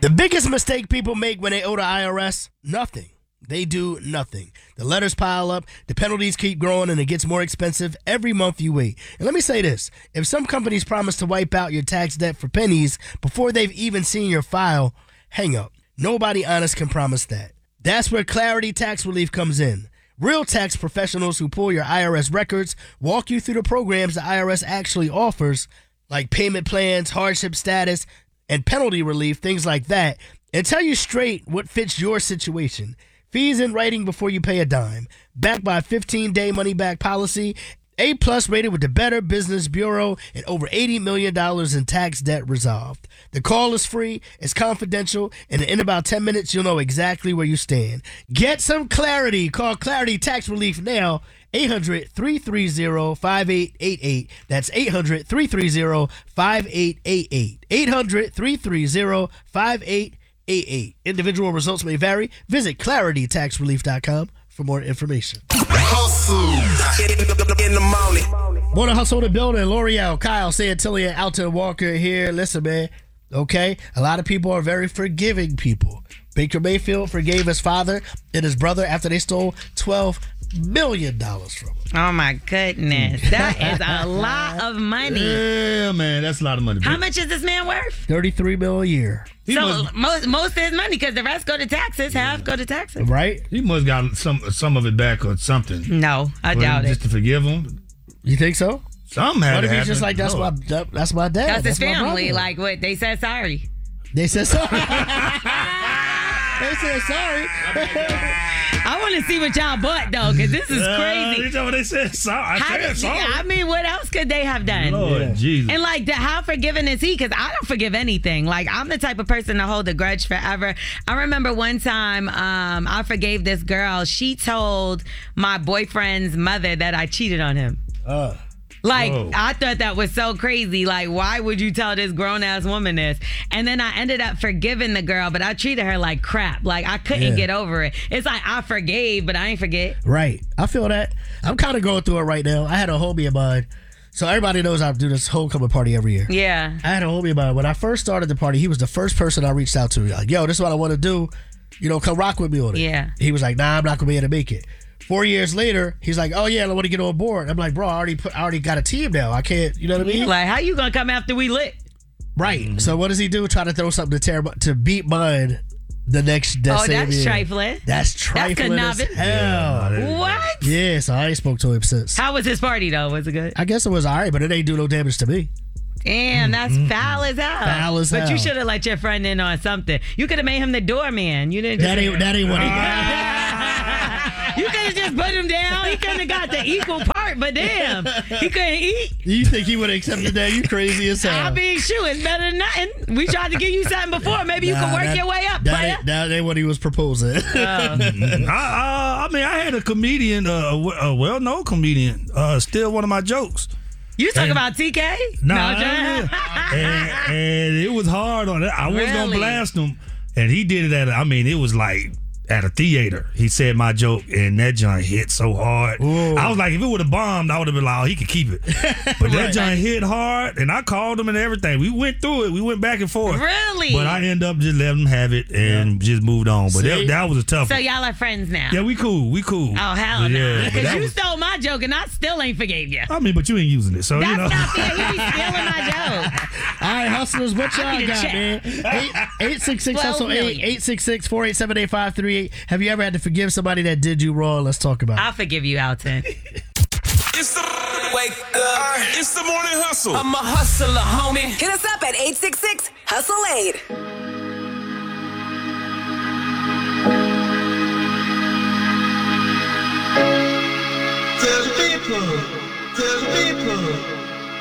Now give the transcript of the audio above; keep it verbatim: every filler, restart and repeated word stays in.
The biggest mistake people make when they owe the I R S? Nothing. They do nothing. The letters pile up, the penalties keep growing, and it gets more expensive every month you wait. And let me say this. If some companies promise to wipe out your tax debt for pennies before they've even seen your file, hang up. Nobody honest can promise that. That's where Clarity Tax Relief comes in. Real tax professionals who pull your I R S records, walk you through the programs the I R S actually offers, like payment plans, hardship status, and penalty relief, things like that, and tell you straight what fits your situation. Fees in writing before you pay a dime. Backed by a fifteen-day money-back policy. A-plus rated with the Better Business Bureau and over eighty million dollars in tax debt resolved. The call is free, it's confidential, and in about ten minutes, you'll know exactly where you stand. Get some clarity. Call Clarity Tax Relief now. eight hundred, three three zero, five eight eight eight. That's eight hundred, three three zero, five eight eight eight. eight hundred, three three zero, five eight eight eight. Individual results may vary. Visit clarity tax relief dot com for more information. Hustle in the morning. Morning Hustle in the building. L'Oreal, Kyle, Santillia, Alton Walker here. Listen, man. Okay? A lot of people are very forgiving people. Baker Mayfield forgave his father and his brother after they stole twelve million dollars from him. Oh, my goodness. That is a lot of money. Yeah, man. That's a lot of money. How much is this man worth? thirty-three mil a year. He so must, most most of his money, because the rest go to taxes. Half go to taxes. Right? he must got some some of it back or something. No, I But doubt just it. to forgive him. You think so? Something had What to if he's happen. just like, that's No. my that, that's my dad. That's his my family. brother. Like what? They said sorry. They said sorry. They said sorry. I want to see what y'all bought, though, because this is Uh, crazy. you know what they said? Sorry. I How said did, sorry. I mean, what else could they have done? Lord Yeah. Jesus. And like, the, how forgiving is he? Because I don't forgive anything. Like, I'm the type of person to hold a grudge forever. I remember one time um, I forgave this girl. She told my boyfriend's mother that I cheated on him. Uh, Like, Whoa. I thought that was so crazy. Like, why would you tell this grown-ass woman this? And then I ended up forgiving the girl, but I treated her like crap. Like, I couldn't Yeah. get over it. It's like, I forgave, but I ain't forget. right. I feel that. I'm kind of going through it right now. I had a homie of mine. So everybody knows I do this homecoming party every year. Yeah. I had a homie of mine. When I first started the party, he was the first person I reached out to. Like, yo, this is what I want to do. You know, come rock with me on it. Yeah. He was like, nah, I'm not going to be able to make it. Four years later, he's like, oh, yeah, I want to get on board. I'm like, bro, I already put, I already got a team now. I can't, you know what I mean? Like, how you gonna come after we lit? Right. Mm-hmm. So what does he do? Try to throw something to tear to beat mine the next that Oh, same that's year. trifling. That's trifling as conniving. hell. Yeah. What? Yeah, so I ain't spoke to him since. How was his party, though? Was it good? I guess it was all right, but it ain't do no damage to me. Damn, that's foul as hell. Foul as But hell. you should have let your friend in on something. You could have made him the doorman. You didn't. That ain't, that ain't what he You could have just put him down. He couldn't have got the equal part, but damn, he couldn't eat. You think he would have accepted that? You crazy as hell. I mean, shoot, it's better than nothing. We tried to give you something before. Maybe you Nah, can work that- your way up, That player. ain't, that ain't what he was proposing. I, I, I mean, I had a comedian, uh, a w- a well-known comedian, uh, steal one of my jokes. You talk And- about T K? Nah, no, John. and, and it was hard on it. I was gonna Really? blast him, and he did it at. A, I mean, it was like at a theater. He said my joke, and that joint hit so hard. Ooh. I was like, if it would have bombed, I would have been like, oh, he could keep it. But that Right. joint hit hard, and I called him and everything. We went through it. We went back and forth. Really? But I ended up just letting him have it and just moved on. But See? that, that was a tough So one. y'all are friends now? Yeah, we cool. We cool. Oh, hell But no. yeah, but Because that you was- stole my joke and I still ain't forgave you. I mean, but you ain't using it, so That's you know. not fair. You be stealing my joke. All right, hustlers, what I y'all need a got, check. man? eight six six hustle twelve eight million. eight six six four eight seven eight five three eight. Have you ever had to forgive somebody that did you wrong? Let's talk about it. I'll forgive you, Alton. It's the wake up. It's the morning hustle. I'm a hustler, homie. Hit us up at eight six six hustle eight. Tell the people, tell the people.